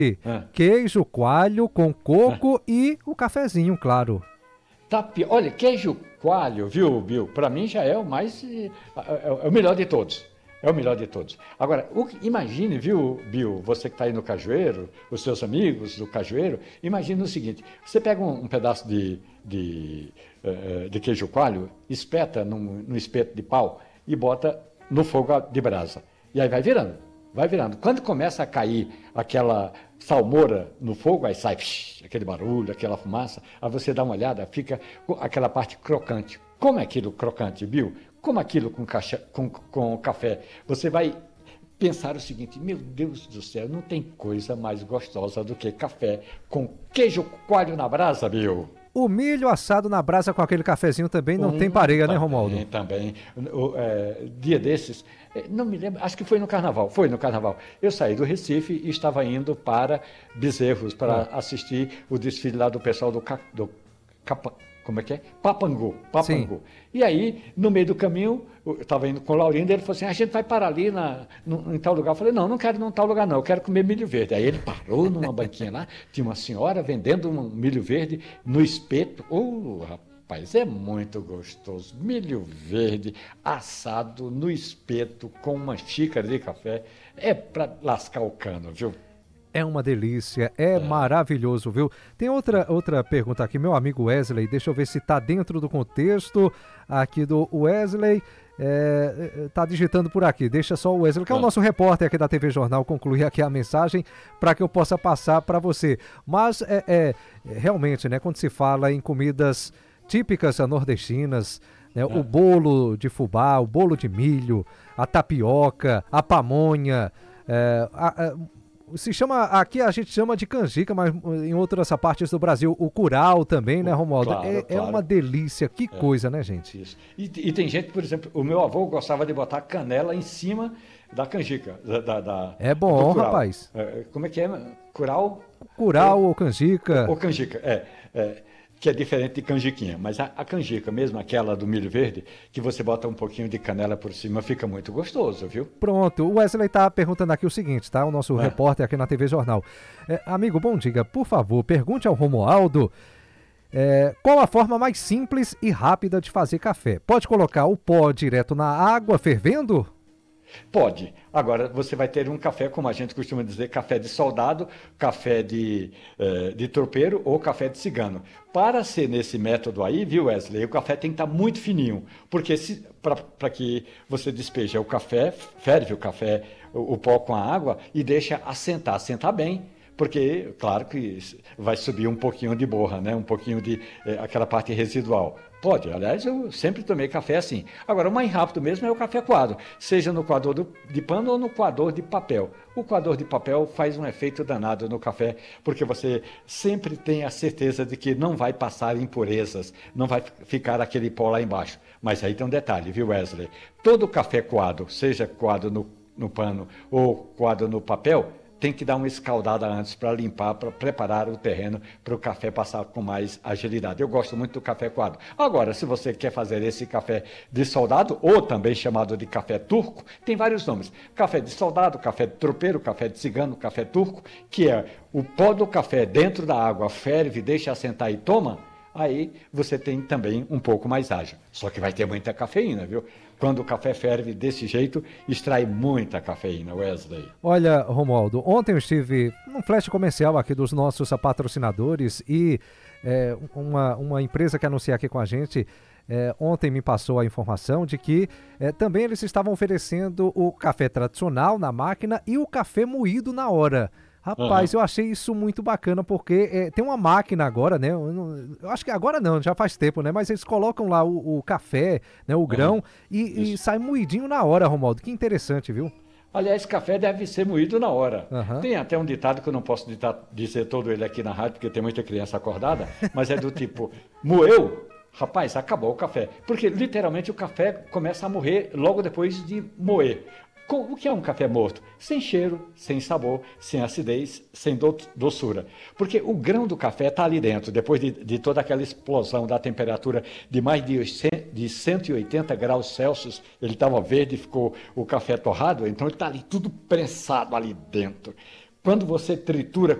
Ah, Queijo coalho com ah. coco e o cafezinho, claro. Olha, queijo coalho, viu, Bill? Para mim já é o mais. É o melhor de todos. É o melhor de todos. Agora, imagine, viu, Bill, você que está aí no Cajueiro, os seus amigos do Cajueiro, imagine o seguinte: você pega um pedaço de queijo coalho, espeta num espeto de pau e bota no fogo de brasa. E aí vai virando, vai virando. Quando começa a cair aquela salmoura no fogo, aí sai aquele barulho, aquela fumaça, aí você dá uma olhada, fica aquela parte crocante. Como é aquilo crocante, Bill? Como aquilo com café? Você vai pensar o seguinte: meu Deus do céu, não tem coisa mais gostosa do que café com queijo coalho na brasa, Bill. O milho assado na brasa com aquele cafezinho também não tem pareia, né, Romualdo? Também. Dia desses, não me lembro, acho que foi no carnaval. Eu saí do Recife e estava indo para Bezerros para Ah, assistir o desfile lá do pessoal do como é que é? Papangu, sim. Papangu. E aí, no meio do caminho, eu estava indo com o Laurindo, ele falou assim: a gente vai parar ali em tal lugar. Eu falei: não, não quero ir em tal lugar, não, eu quero comer milho verde. Aí ele parou numa banquinha lá, tinha uma senhora vendendo um milho verde no espeto. Rapaz, é muito gostoso. Milho verde assado no espeto com uma xícara de café. É para lascar o cano, viu? É uma delícia, é maravilhoso, viu? Tem outra pergunta aqui, meu amigo Wesley, deixa eu ver se tá dentro do contexto aqui do Wesley. Tá digitando por aqui, deixa só o Wesley, que é o Ah, nosso repórter aqui da TV Jornal, concluir aqui a mensagem para que eu possa passar para você. Mas realmente, né, quando se fala em comidas típicas nordestinas, né, o ah, bolo de fubá, o bolo de milho, a tapioca, a pamonha, é, a- a- se chama, aqui a gente chama de canjica, mas em outras partes do Brasil, o curau também, né, Romualdo? claro, É uma claro. delícia, que coisa, né, gente? Isso. E tem gente, por exemplo, o meu avô gostava de botar canela em cima da canjica, É do bom, curau. rapaz. Como é que é? Curau ou, Curau ou canjica. ou canjica? Que é diferente de canjiquinha. Mas a canjica mesmo, aquela do milho verde, que você bota um pouquinho de canela por cima, fica muito gostoso, viu? Pronto, o Wesley tá perguntando aqui o seguinte, tá? O nosso Ah, repórter aqui na TV Jornal. Amigo, bom dia, por favor, pergunte ao Romualdo qual a forma mais simples e rápida de fazer café. Pode colocar o pó direto na água fervendo? pode. Agora você vai ter um café, como a gente costuma dizer, café de soldado, café de tropeiro ou café de cigano. Para ser nesse método aí, viu, Wesley, o café tem que estar muito fininho, porque para que você despeje o café, ferve o café, o pó com a água e deixa assentar bem. Porque, claro que vai subir um pouquinho de borra, né? Um pouquinho de aquela parte residual. Pode, aliás, eu sempre tomei café assim. Agora, o mais rápido mesmo é o café coado, seja no coador de pano ou no coador de papel. O coador de papel faz um efeito danado no café, porque você sempre tem a certeza de que não vai passar impurezas, não vai ficar aquele pó lá embaixo. Mas aí tem um detalhe, viu, Wesley? Todo café coado, seja coado no pano ou coado no papel, tem que dar uma escaldada antes para limpar, para preparar o terreno para o café passar com mais agilidade. Eu gosto muito do café coado. Agora, se você quer fazer esse café de soldado, ou também chamado de café turco, tem vários nomes. Café de soldado, café de tropeiro, café de cigano, café turco, que é o pó do café dentro da água, ferve, deixa assentar e toma. Aí você tem também um pouco mais ágil. Só que vai ter muita cafeína, viu? Quando o café ferve desse jeito, extrai muita cafeína, Wesley. Olha, Romualdo, ontem eu estive num flash comercial aqui dos nossos patrocinadores e uma empresa que anuncia aqui com a gente ontem me passou a informação de que também eles estavam oferecendo o café tradicional na máquina e o café moído na hora. Rapaz, Aham, eu achei isso muito bacana porque tem uma máquina agora, né? Eu acho que agora não, já faz tempo, né? Mas eles colocam lá o café, né? O aham, grão e isso. sai moidinho na hora, Romualdo. Que interessante, viu? Aliás, café deve ser moído na hora. Aham. Tem até um ditado que eu não posso dizer todo ele aqui na rádio, porque tem muita criança acordada, mas é do tipo, moeu? Rapaz, acabou o café. Porque literalmente o café começa a morrer logo depois de moer. O que é um café morto? Sem cheiro, sem sabor, sem acidez, sem doçura. Porque o grão do café está ali dentro, depois de toda aquela explosão da temperatura de mais de 180 graus Celsius, ele estava verde, ficou o café torrado, então ele está ali tudo prensado ali dentro. quando você tritura